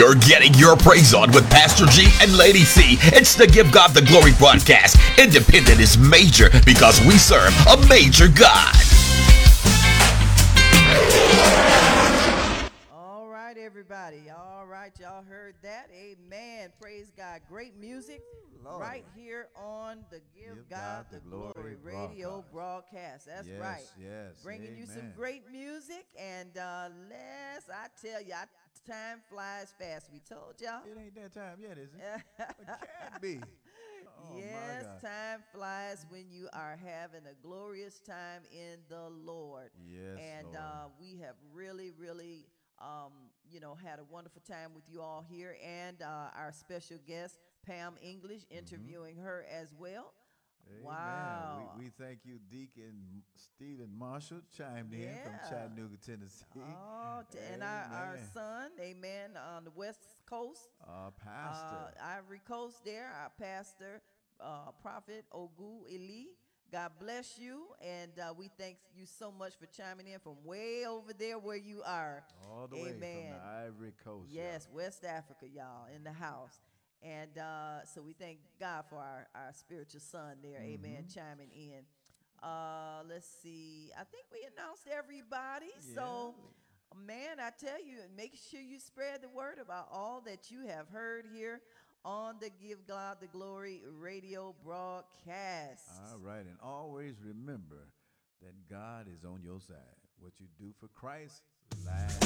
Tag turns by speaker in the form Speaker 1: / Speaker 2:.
Speaker 1: You're getting your praise on with Pastor G and Lady C. It's the Give God the Glory broadcast. Independent is major because we serve a major God.
Speaker 2: All right, everybody. All right, y'all heard that. Amen. Praise God. Great music right here on the Give God the Glory radio broadcast. That's right.
Speaker 3: Yes.
Speaker 2: Bringing you some
Speaker 3: Amen.
Speaker 2: great music. And I tell you, time flies fast. We told y'all.
Speaker 3: It ain't that time yet, is it? It can't be. Oh, my
Speaker 2: Yes,
Speaker 3: God.
Speaker 2: time flies when you are having a glorious time in the Lord.
Speaker 3: Yes,
Speaker 2: And
Speaker 3: Lord.
Speaker 2: we have really, had a wonderful time with you all here, and our special guest, Pam English, interviewing her as well.
Speaker 3: Amen.
Speaker 2: Wow.
Speaker 3: We thank you, Deacon Stephen Marshall, chimed in from
Speaker 2: Yeah.
Speaker 3: Chattanooga, Tennessee.
Speaker 2: Oh, and our
Speaker 3: Amen.
Speaker 2: son, amen, on the West Coast,
Speaker 3: Pastor.
Speaker 2: Ivory Coast there, our pastor, Prophet Ogu Eli. God bless you, and we thank you so much for chiming in from way over there where you are.
Speaker 3: All the way from
Speaker 2: Amen.
Speaker 3: the Ivory Coast.
Speaker 2: Yes, West Africa, y'all, in the house. And so we thank God for our spiritual son there, amen, chiming in. Let's see. I think we announced everybody.
Speaker 3: Yeah.
Speaker 2: So, man, I tell you, make sure you spread the word about all that you have heard here on the Give God the Glory radio broadcast.
Speaker 3: All right. And always remember that God is on your side. What you do for Christ, lasts.